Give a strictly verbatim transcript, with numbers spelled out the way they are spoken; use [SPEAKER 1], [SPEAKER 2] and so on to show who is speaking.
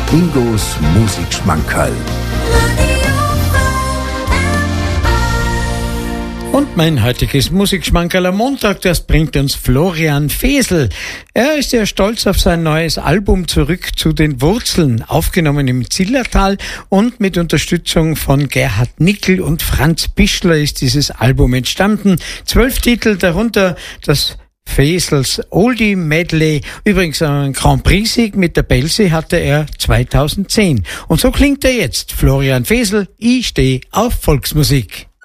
[SPEAKER 1] Ingos Musikschmankerl.
[SPEAKER 2] Und mein heutiges Musikschmankerl am Montag, das bringt uns Florian Fesel. Er ist ja stolz auf sein neues Album Zurück zu den Wurzeln, aufgenommen im Zillertal, und mit Unterstützung von Gerhard Nickel und Franz Bischler ist dieses Album entstanden. Zwölf Titel, darunter das Fesels Oldie Medley. Übrigens einen Grand Prix-Sieg mit der Belse hatte er zweitausendzehn. Und so klingt er jetzt. Florian Fesel, ich steh auf Volksmusik.